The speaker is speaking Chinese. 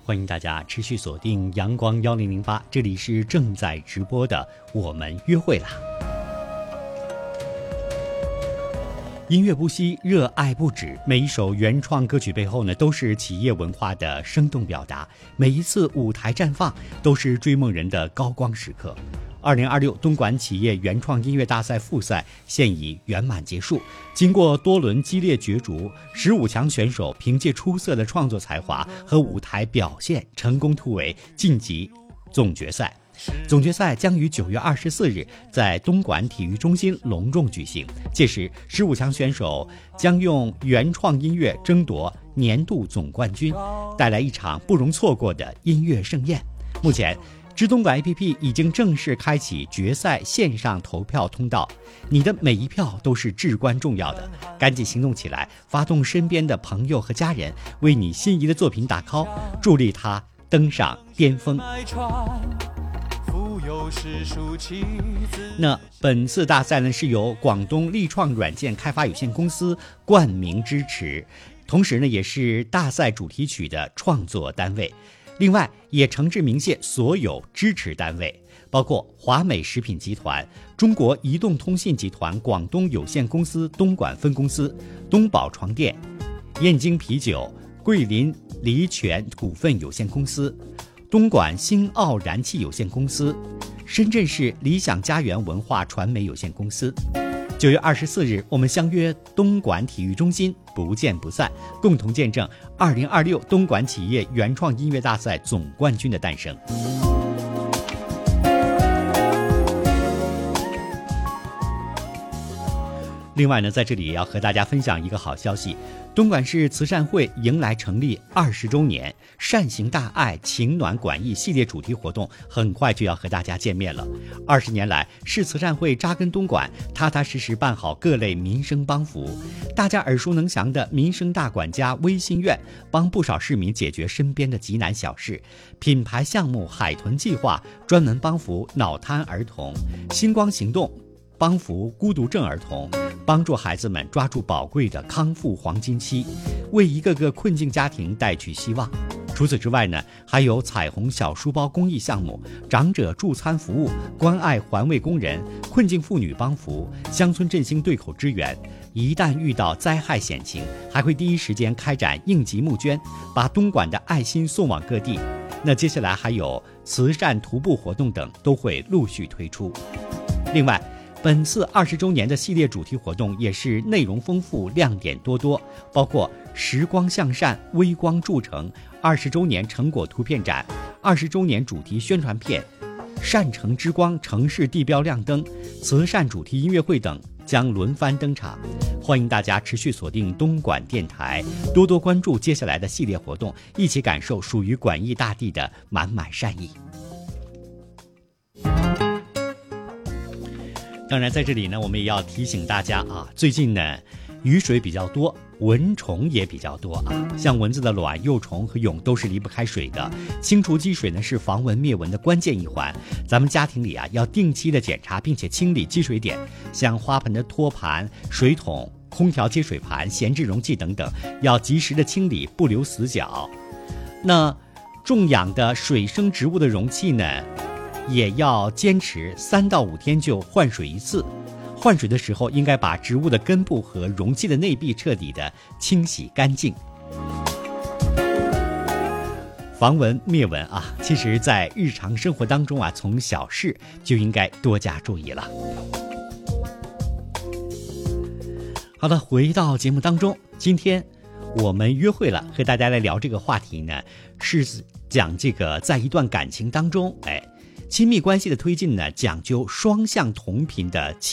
欢迎大家持续锁定阳光1008，这里是正在直播的我们约会啦。音乐不息，热爱不止，每一首原创歌曲背后呢，都是企业文化的生动表达，每一次舞台绽放都是追梦人的高光时刻。2026东莞企业原创音乐大赛复赛现已圆满结束，经过多轮激烈角逐，15强选手凭借出色的创作才华和舞台表现，成功突围晋级总决赛。总决赛将于9月24日在东莞体育中心隆重举行，届时15强选手将用原创音乐争夺年度总冠军，带来一场不容错过的音乐盛宴。目前知东莞 APP 已经正式开启决赛线上投票通道，你的每一票都是至关重要的，赶紧行动起来，发动身边的朋友和家人，为你心仪的作品打 call， 助力他登上巅峰。那本次大赛呢，是由广东力创软件开发有限公司冠名支持，同时呢，也是大赛主题曲的创作单位。另外也诚挚鸣谢所有支持单位，包括华美食品集团、中国移动通信集团广东有限公司东莞分公司、东宝床垫、燕京啤酒、桂林梨泉股份有限公司、东莞新奥燃气有限公司、深圳市理想家园文化传媒有限公司。9月24日，我们相约东莞体育中心，不见不散，共同见证2026东莞企业原创音乐大赛总冠军的诞生。另外呢，在这里也要和大家分享一个好消息，东莞市慈善会迎来成立20周年，善行大爱情暖馆益系列主题活动很快就要和大家见面了。20年来，市慈善会扎根东莞，踏踏实实办好各类民生帮扶。大家耳熟能详的民生大管家微心愿，帮不少市民解决身边的急难小事；品牌项目海豚计划，专门帮扶脑瘫儿童；星光行动，帮扶孤独症儿童，帮助孩子们抓住宝贵的康复黄金期，为一个个困境家庭带去希望。除此之外呢，还有彩虹小书包公益项目、长者助餐服务、关爱环卫工人、困境妇女帮扶、乡村振兴对口支援。一旦遇到灾害险情，还会第一时间开展应急募捐，把东莞的爱心送往各地。那接下来还有慈善徒步活动等都会陆续推出。另外，本次20周年的系列主题活动也是内容丰富、亮点多多，包括时光向善、微光铸成、20周年成果图片展、20周年主题宣传片、善城之光城市地标亮灯、慈善主题音乐会等将轮番登场。欢迎大家持续锁定东莞电台，多多关注接下来的系列活动，一起感受属于莞益大地的满满善意。当然在这里呢，我们也要提醒大家啊，最近呢雨水比较多，蚊虫也比较多啊，像蚊子的卵、幼虫和蛹都是离不开水的。清除积水呢是防蚊灭蚊的关键一环，咱们家庭里啊要定期的检查并且清理积水点，像花盆的托盘、水桶、空调接水盘、闲置容器等等，要及时的清理，不留死角。那种养的水生植物的容器呢，也要坚持3到5天就换水一次。换水的时候，应该把植物的根部和容器的内壁彻底的清洗干净。防蚊灭蚊啊，其实在日常生活当中啊，从小事就应该多加注意了。好的，回到节目当中，今天我们约会了，和大家来聊这个话题呢，是讲这个在一段感情当中，亲密关系的推进呢，讲究双向同频的